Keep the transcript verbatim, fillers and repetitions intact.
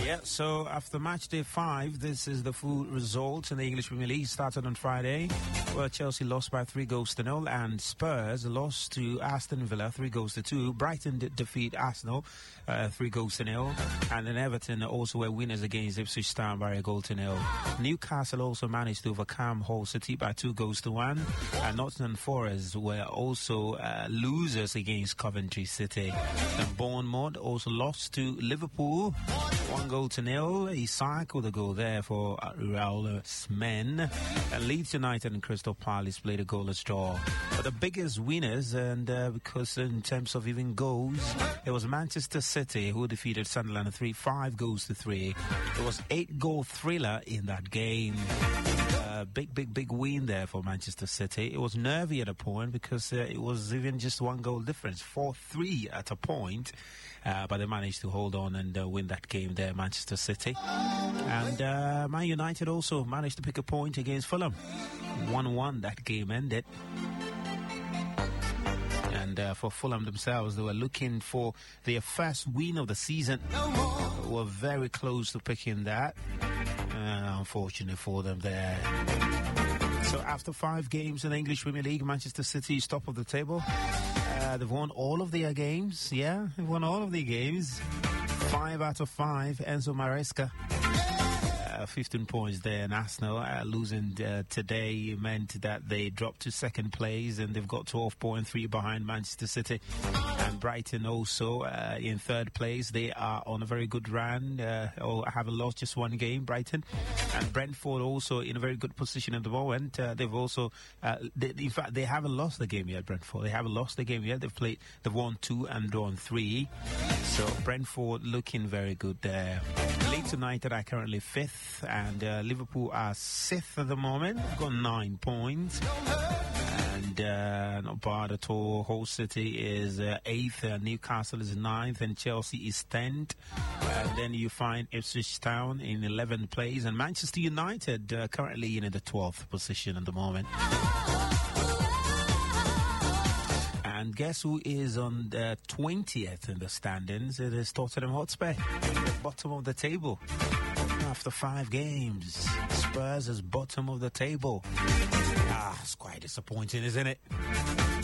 Yeah, so after match day five, this is the full result in the English Premier League. Started on Friday, where Chelsea lost by three goals to nil, and Spurs lost to Aston Villa three goals to two. Brighton did defeat Arsenal uh, three goals to nil, and then Everton also were winners against Ipswich Town by a goal to nil. Newcastle also managed to overcome Hull City by two goals to one, and Nottingham Forest were also uh, losers against Coventry City. And Bournemouth also lost to Liverpool one goal to nil. Isak with a goal there for Raul's men. And Leeds United and Crystal Palace played a goalless draw. But the biggest winners, and uh, because in terms of even goals, it was Manchester City who defeated Sunderland three five goals to three. It was eight goal thriller in that game. Uh, big, big, big win there for Manchester City. It was nervy at a point because uh, it was even just one goal difference, four three at a point. Uh, but they managed to hold on and uh, win that game there, Manchester City. And uh, Man United also managed to pick a point against Fulham. one one that game ended. And uh, for Fulham themselves, they were looking for their first win of the season. They were very close to picking that. Uh, unfortunately for them there. So after five games in the English Premier League, Manchester City is top of the table. Uh, they've won all of their games. Yeah, they've won all of their games. Five out of five. Enzo Maresca. Uh, fifteen points there, and Arsenal uh, losing uh, today meant that they dropped to second place, and they've got twelve point three behind Manchester City. And Brighton also uh, in third place. They are on a very good run, uh, or haven't lost just one game, Brighton. And Brentford also in a very good position at the moment. Uh, they've also, uh, they, in fact, they haven't lost the game yet, Brentford. They haven't lost the game yet. They've played, they've won two and drawn three. So Brentford looking very good there. Leeds United are currently fifth, and uh, Liverpool are sixth at the moment. Got nine points. And uh, not bad at all. Hull City is uh, eighth, uh, Newcastle is ninth, and Chelsea is tenth. And then you find Ipswich Town in eleventh place, and Manchester United uh, currently in the twelfth position at the moment. And guess who is on the twentieth in the standings? It is Tottenham Hotspur, at the bottom of the table. After five games, Spurs is bottom of the table. Ah, it's quite disappointing, isn't it?